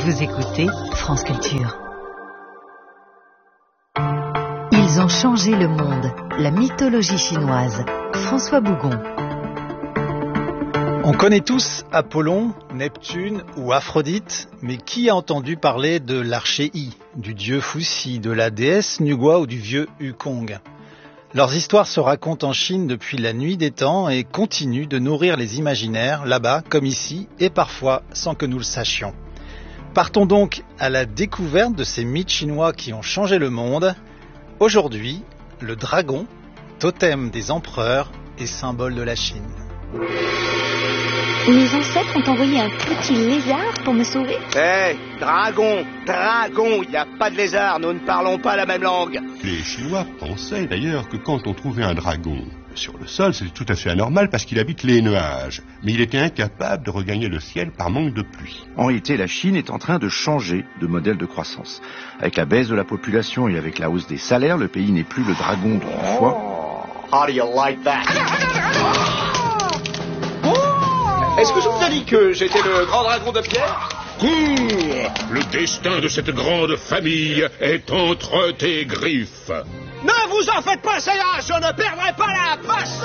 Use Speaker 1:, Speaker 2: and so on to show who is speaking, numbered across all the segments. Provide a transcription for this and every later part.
Speaker 1: Vous écoutez France Culture. Ils ont changé le monde. La mythologie chinoise. François Bougon.
Speaker 2: On connaît tous Apollon, Neptune ou Aphrodite, mais qui a entendu parler de l'archéi, du dieu Fuxi, de la déesse Nugua ou du vieux Wukong? Leurs histoires se racontent en Chine depuis la nuit des temps et continuent de nourrir les imaginaires, là-bas comme ici, et parfois sans que nous le sachions. Partons donc à la découverte de ces mythes chinois qui ont changé le monde. Aujourd'hui, le dragon, totem des empereurs et symbole de la Chine.
Speaker 3: Mes ancêtres ont envoyé un petit lézard pour me sauver.
Speaker 4: Hé, dragon, il n'y a pas de lézard, nous ne parlons pas la même langue.
Speaker 5: Les Chinois pensaient d'ailleurs que quand on trouvait un dragon sur le sol, c'était tout à fait anormal parce qu'il habite les nuages. Mais il était incapable de regagner le ciel par manque de pluie.
Speaker 6: En réalité, la Chine est en train de changer de modèle de croissance. Avec la baisse de la population et avec la hausse des salaires, le pays n'est plus le dragon d'autrefois.
Speaker 4: How do you like that? Est-ce que je vous ai dit que j'étais le grand dragon de pierre?
Speaker 7: Cours! Le destin de cette grande famille est entre tes griffes.
Speaker 4: Ne vous en faites pas, c'est là, je ne perdrai pas la face!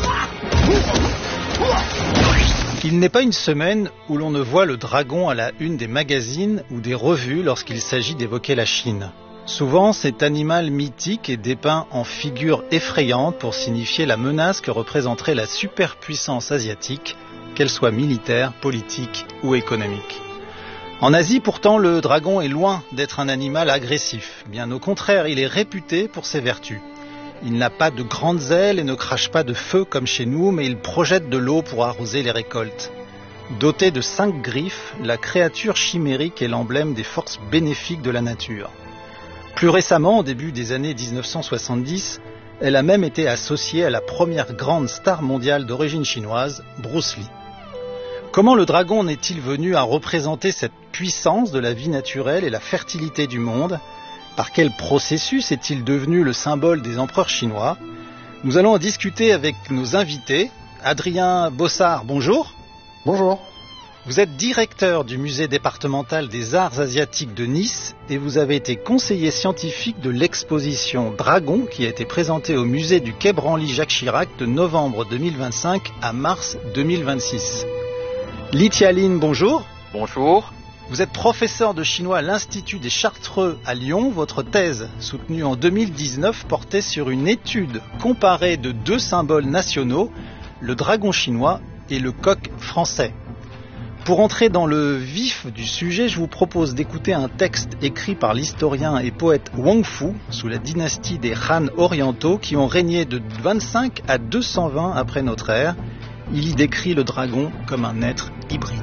Speaker 2: Il n'est pas une semaine où l'on ne voit le dragon à la une des magazines ou des revues lorsqu'il s'agit d'évoquer la Chine. Souvent, cet animal mythique est dépeint en figure effrayante pour signifier la menace que représenterait la superpuissance asiatique, qu'elle soit militaire, politique ou économique. En Asie, pourtant, le dragon est loin d'être un animal agressif. Bien au contraire, il est réputé pour ses vertus. Il n'a pas de grandes ailes et ne crache pas de feu comme chez nous, mais il projette de l'eau pour arroser les récoltes. Doté de 5 griffes, la créature chimérique est l'emblème des forces bénéfiques de la nature. Plus récemment, au début des années 1970, elle a même été associée à la première grande star mondiale d'origine chinoise, Bruce Lee. Comment le dragon n'est-il venu à représenter cette puissance de la vie naturelle et la fertilité du monde? Par quel processus est-il devenu le symbole des empereurs chinois? Nous allons en discuter avec nos invités. Adrien Bossard, bonjour.
Speaker 8: Bonjour.
Speaker 2: Vous êtes directeur du musée départemental des arts asiatiques de Nice et vous avez été conseiller scientifique de l'exposition Dragon qui a été présentée au musée du Quai Branly-Jacques Chirac de novembre 2025 à mars 2026. Li Tialine, bonjour.
Speaker 8: Bonjour.
Speaker 2: Vous êtes professeur de chinois à l'Institut des Chartreux à Lyon. Votre thèse, soutenue en 2019, portait sur une étude comparée de 2 symboles nationaux, le dragon chinois et le coq français. Pour entrer dans le vif du sujet, je vous propose d'écouter un texte écrit par l'historien et poète Wang Fu sous la dynastie des Han orientaux qui ont régné de 25 à 220 après notre ère. Il y décrit le dragon comme un être hybride.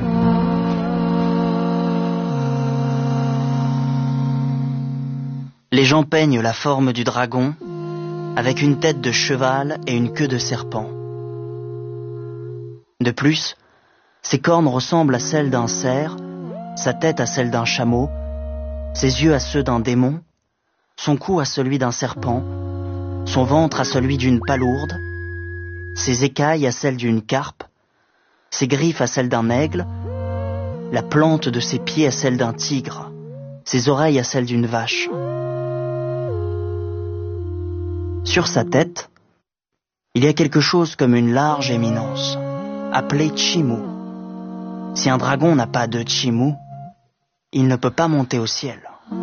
Speaker 9: Les gens peignent la forme du dragon avec une tête de cheval et une queue de serpent. De plus, ses cornes ressemblent à celles d'un cerf, sa tête à celle d'un chameau, ses yeux à ceux d'un démon, son cou à celui d'un serpent, son ventre à celui d'une palourde, ses écailles à celles d'une carpe, ses griffes à celles d'un aigle, la plante de ses pieds à celle d'un tigre, ses oreilles à celles d'une vache. Sur sa tête, il y a quelque chose comme une large éminence, appelée Chimu. Si un dragon n'a pas de Chimu, il ne peut pas monter au ciel.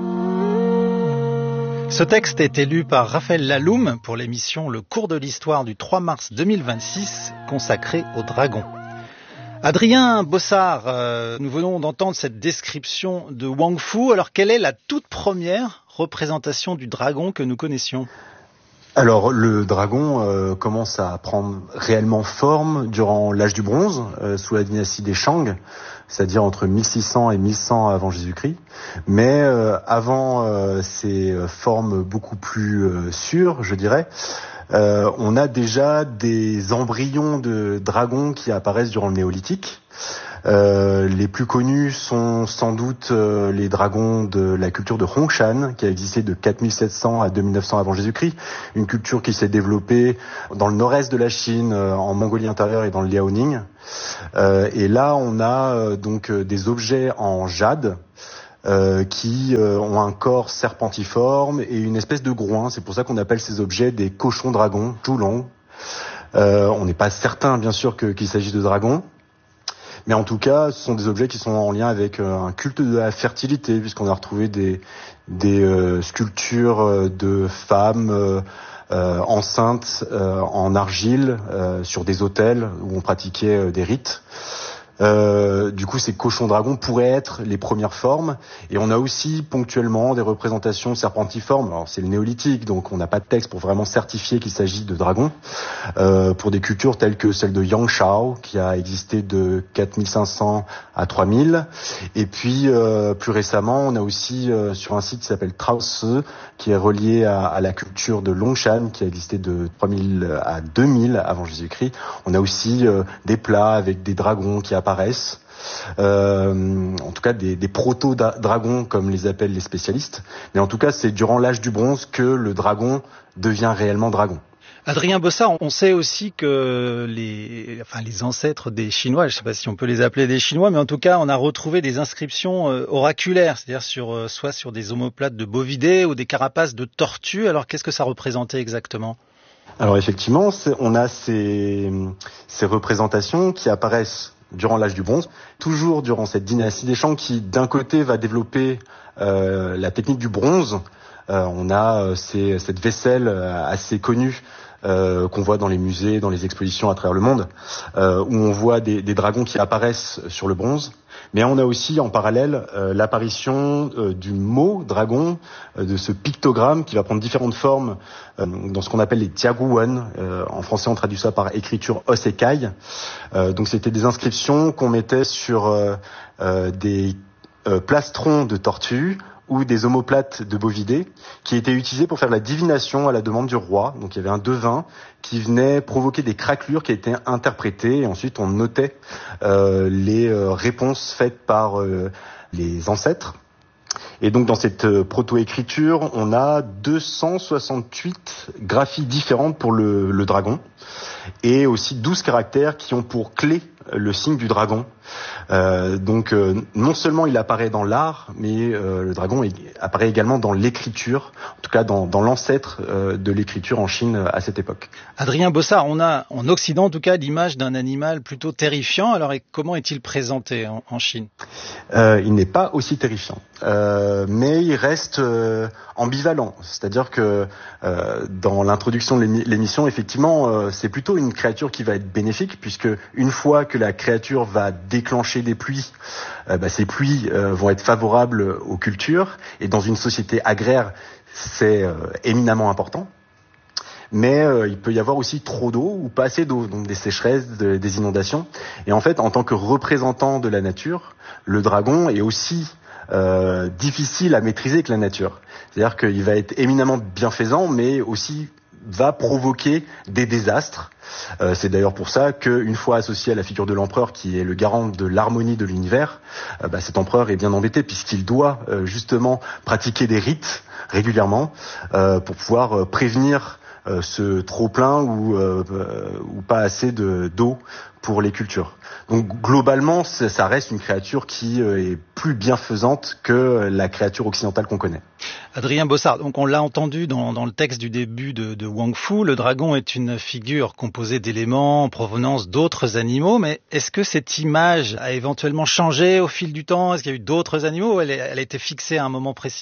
Speaker 2: Ce texte a été lu par Raphaël Laloum pour l'émission Le cours de l'histoire du 3 mars 2026 consacrée au dragon. Adrien Bossard, nous venons d'entendre cette description de Wang Fu. Alors quelle est la toute première représentation du dragon que nous connaissions ?
Speaker 8: Alors le dragon commence à prendre réellement forme durant l'âge du bronze, sous la dynastie des Shang, c'est-à-dire entre 1600 et 1100 avant Jésus-Christ. Mais avant ces formes beaucoup plus sûres, je dirais, on a déjà des embryons de dragons qui apparaissent durant le néolithique. Les plus connus sont sans doute les dragons de la culture de Hongshan, qui a existé de 4700 à 2900 avant Jésus-Christ, une culture qui s'est développée dans le nord-est de la Chine, en Mongolie intérieure et dans le Liaoning. Et là, on a donc des objets en jade qui ont un corps serpentiforme et une espèce de groin. C'est pour ça qu'on appelle ces objets des cochons dragons, Zhulong. On n'est pas certain, bien sûr, qu'il s'agisse de dragons. Mais en tout cas, ce sont des objets qui sont en lien avec un culte de la fertilité, puisqu'on a retrouvé des sculptures de femmes enceintes en argile sur des autels où on pratiquait des rites. Du coup, ces cochons dragons pourraient être les premières formes. Et on a aussi ponctuellement des représentations serpentiformes. Alors, c'est le néolithique, donc on n'a pas de texte pour vraiment certifier qu'il s'agit de dragons. Pour des cultures telles que celle de Yangshao, qui a existé de 4500 à 3000. Et puis, plus récemment, on a aussi sur un site qui s'appelle Traosi, qui est relié à la culture de Longshan, qui a existé de 3000 à 2000 avant Jésus-Christ. On a aussi des plats avec des dragons qui apparaissent, en tout cas des proto-dragons comme les appellent les spécialistes. Mais en tout cas, c'est durant l'âge du bronze que le dragon devient réellement dragon.
Speaker 2: Adrien Bossard, on sait aussi que les ancêtres des Chinois, je ne sais pas si on peut les appeler des Chinois, mais en tout cas, on a retrouvé des inscriptions oraculaires, c'est-à-dire soit sur des omoplates de bovidés ou des carapaces de tortues. Alors, qu'est-ce que ça représentait exactement ?
Speaker 8: Alors effectivement, on a ces représentations qui apparaissent durant l'âge du bronze, toujours durant cette dynastie des Shang qui, d'un côté, va développer la technique du bronze. On a cette vaisselle assez connue qu'on voit dans les musées, dans les expositions à travers le monde, où on voit des dragons qui apparaissent sur le bronze. Mais on a aussi en parallèle l'apparition du mot dragon, de ce pictogramme qui va prendre différentes formes dans ce qu'on appelle les tiaguan. En français, on traduit ça par écriture os et caille. Donc c'était des inscriptions qu'on mettait sur des plastrons de tortues ou des omoplates de bovidés qui étaient utilisés pour faire la divination à la demande du roi. Donc il y avait un devin qui venait provoquer des craquelures qui étaient interprétées et ensuite on notait les réponses faites par les ancêtres. Et donc dans cette proto-écriture, on a 268 graphies différentes pour le dragon et aussi 12 caractères qui ont pour clé le signe du dragon. Donc non seulement il apparaît dans l'art, mais le dragon apparaît également dans l'écriture, en tout cas dans l'ancêtre de l'écriture en Chine à cette époque.
Speaker 2: Adrien Bossard, on a en Occident en tout cas l'image d'un animal plutôt terrifiant. Alors comment est-il présenté en Chine ?
Speaker 8: Il n'est pas aussi terrifiant, mais il reste ambivalent. C'est-à-dire que dans l'introduction de l'émission, effectivement, c'est plutôt une créature qui va être bénéfique, puisque une fois que la créature va déclencher des pluies, ces pluies vont être favorables aux cultures, et dans une société agraire, c'est éminemment important. Mais il peut y avoir aussi trop d'eau ou pas assez d'eau, donc des sécheresses, des inondations. Et en fait, en tant que représentant de la nature, le dragon est aussi difficile à maîtriser que la nature. C'est-à-dire qu'il va être éminemment bienfaisant, mais aussi va provoquer des désastres. C'est d'ailleurs pour ça qu'une fois associé à la figure de l'empereur, qui est le garant de l'harmonie de l'univers, cet empereur est bien embêté puisqu'il doit justement pratiquer des rites régulièrement pour pouvoir prévenir ce trop-plein ou pas assez d'eau pour les cultures. Donc globalement, ça reste une créature qui est plus bienfaisante que la créature occidentale qu'on connaît.
Speaker 2: Adrien Bossard, donc on l'a entendu dans le texte du début de Wang Fu, le dragon est une figure composée d'éléments en provenance d'autres animaux, mais est-ce que cette image a éventuellement changé au fil du temps ? Est-ce qu'il y a eu d'autres animaux ou elle a été fixée à un moment précis ?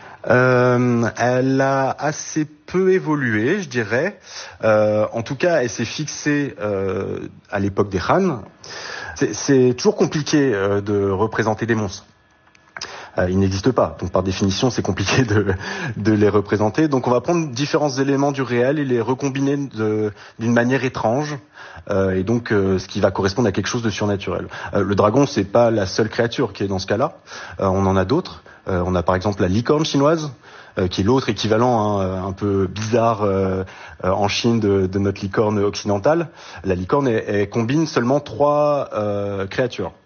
Speaker 8: Elle a assez peu évolué, je dirais. En tout cas, elle s'est fixée à l'époque des Han. C'est toujours compliqué de représenter des monstres. Ils n'existent pas, donc par définition, c'est compliqué de les représenter. Donc on va prendre différents éléments du réel et les recombiner d'une manière étrange, et donc ce qui va correspondre à quelque chose de surnaturel. Le dragon, c'est pas la seule créature qui est dans ce cas-là. On en a d'autres. On a par exemple la licorne chinoise, qui est l'autre équivalent un peu bizarre en Chine de notre licorne occidentale. La licorne, elle combine seulement 3 créatures.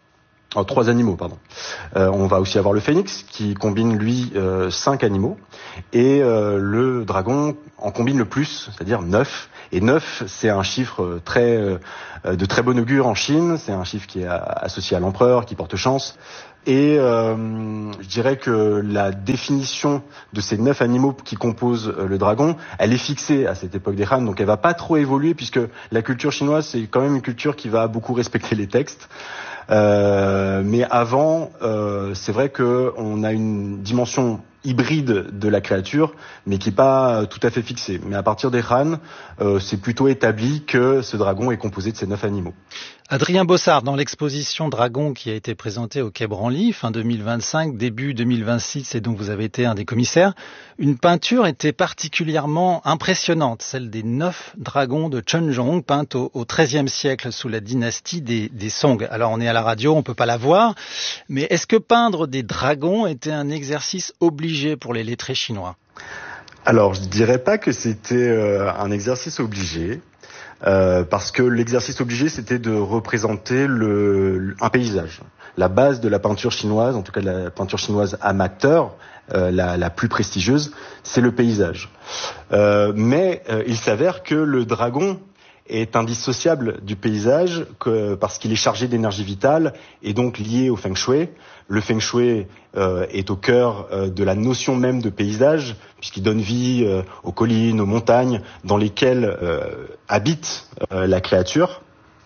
Speaker 8: 3 animaux, pardon. On va aussi avoir le phénix qui combine lui 5 animaux et le dragon en combine le plus, c'est-à-dire 9. Et 9, c'est un chiffre de très bon augure en Chine. C'est un chiffre qui est associé à l'empereur, qui porte chance. Et je dirais que la définition de ces 9 animaux qui composent le dragon, elle est fixée à cette époque des Han, donc elle va pas trop évoluer puisque la culture chinoise, c'est quand même une culture qui va beaucoup respecter les textes. Mais avant, c'est vrai qu'on a une dimension hybride de la créature, mais qui n'est pas tout à fait fixée. Mais à partir des Han, c'est plutôt établi que ce dragon est composé de ces 9 animaux.
Speaker 2: Adrien Bossard, dans l'exposition Dragon qui a été présentée au Quai Branly, fin 2025, début 2026, et dont vous avez été un des commissaires, une peinture était particulièrement impressionnante, celle des 9 dragons de Chunjong, peinte au XIIIe siècle sous la dynastie des Song. Alors on est à la radio, on peut pas la voir, mais est-ce que peindre des dragons était un exercice obligé pour les lettrés chinois ?
Speaker 8: Alors je dirais pas que c'était un exercice obligé. Parce que l'exercice obligé, c'était de représenter un paysage. La base de la peinture chinoise, en tout cas de la peinture chinoise amateur, la plus prestigieuse, c'est le paysage. Mais il s'avère que le dragon est indissociable du paysage parce qu'il est chargé d'énergie vitale et donc lié au feng shui. Le feng shui est au cœur de la notion même de paysage puisqu'il donne vie aux collines, aux montagnes dans lesquelles habite la créature.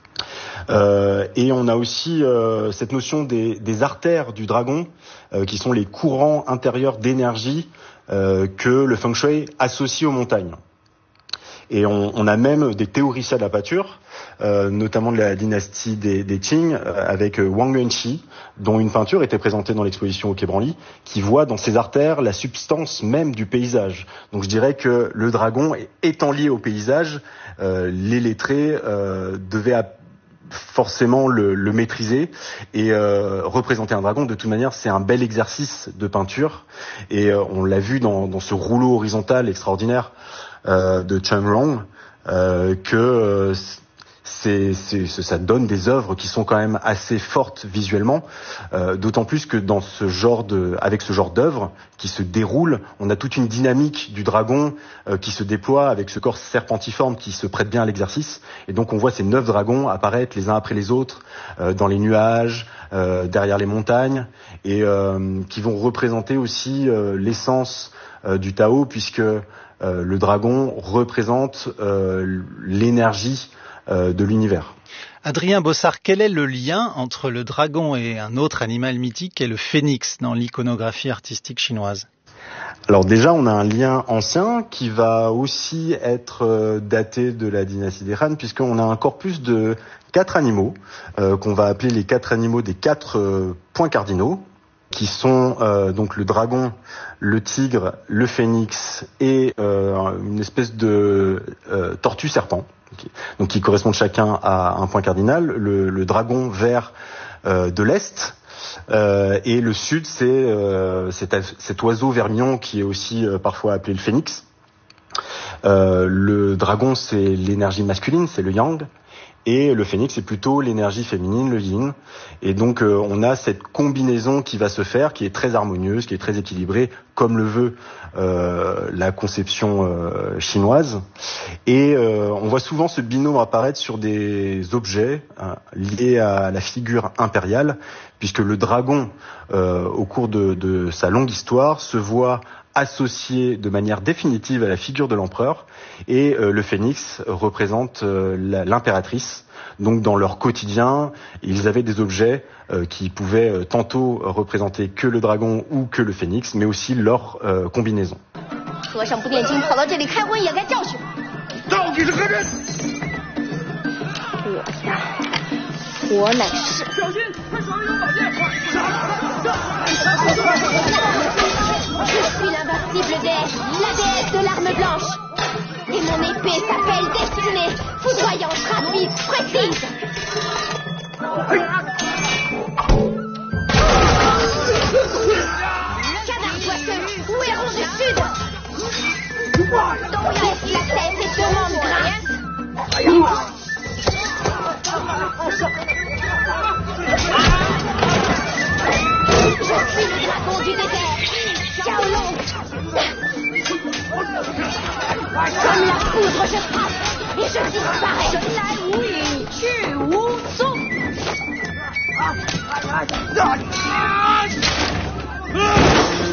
Speaker 8: Et on a aussi cette notion des artères du dragon qui sont les courants intérieurs d'énergie que le feng shui associe aux montagnes. Et on a même des théoriciens de la peinture, notamment de la dynastie des Qing, avec Wang Yuanqi, dont une peinture était présentée dans l'exposition au Quai Branly, qui voit dans ses artères la substance même du paysage. Donc je dirais que le dragon, étant lié au paysage, les lettrés devaient forcément le maîtriser et représenter un dragon. De toute manière, c'est un bel exercice de peinture et on l'a vu dans ce rouleau horizontal extraordinaire de Chunlong que ça donne des œuvres qui sont quand même assez fortes visuellement, d'autant plus que dans avec ce genre d'œuvres qui se déroule, on a toute une dynamique du dragon qui se déploie avec ce corps serpentiforme qui se prête bien à l'exercice, et donc on voit ces 9 dragons apparaître les uns après les autres dans les nuages, derrière les montagnes, et qui vont représenter aussi l'essence du Tao, puisque le dragon représente l'énergie de l'univers.
Speaker 2: Adrien Bossard, quel est le lien entre le dragon et un autre animal mythique qu'est le phénix dans l'iconographie artistique chinoise ?
Speaker 8: Alors déjà, on a un lien ancien qui va aussi être daté de la dynastie des Han, puisqu'on a un corpus de 4 animaux, qu'on va appeler les 4 animaux des 4 points cardinaux, qui sont donc le dragon, le tigre, le phénix et une espèce de tortue serpent, donc qui correspondent chacun à un point cardinal. Le dragon vert de l'est et le sud, c'est cet oiseau vermillon qui est aussi parfois appelé le phénix. Le dragon, c'est l'énergie masculine, c'est le yang. Et le phénix, c'est plutôt l'énergie féminine, le yin. Et donc, on a cette combinaison qui va se faire, qui est très harmonieuse, qui est très équilibrée, comme le veut la conception chinoise. Et on voit souvent ce binôme apparaître sur des objets liés à la figure impériale, puisque le dragon, au cours de sa longue histoire, se voit associé de manière définitive à la figure de l'empereur, et le phénix représente l'impératrice. Donc dans leur quotidien, ils avaient des objets qui pouvaient tantôt représenter que le dragon ou que le phénix, mais aussi leur combinaison.
Speaker 3: Je suis l'invincible déesse, la déesse de l'arme blanche. Et mon épée s'appelle Destinée, foudroyante, rapide, précise.